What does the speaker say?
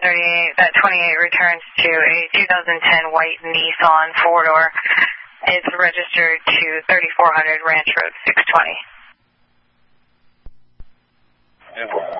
that 28 returns to a 2010 white Nissan 4-door. It's registered to 3400 Ranch Road 620.